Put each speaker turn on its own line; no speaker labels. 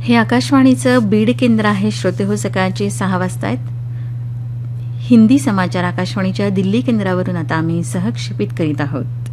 हे आकाशवाणीचं बीड केंद्र आहे. श्रोते हो, सकाळचे 6 वाजता आहेत. हिंदी समाचार आकाशवाणीच्या दिल्ली केंद्रावरून आता आम्ही सहक्षेपित करीत आहोत.